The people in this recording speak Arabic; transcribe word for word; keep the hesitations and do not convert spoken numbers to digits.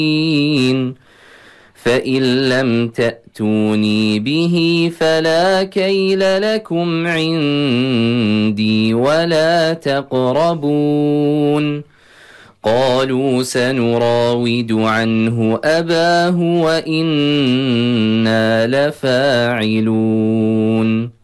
فإن لم تأتوني به فلا كيل لكم عندي ولا تقربون. قالوا سنراود عنه أباه وإنا لفاعلون.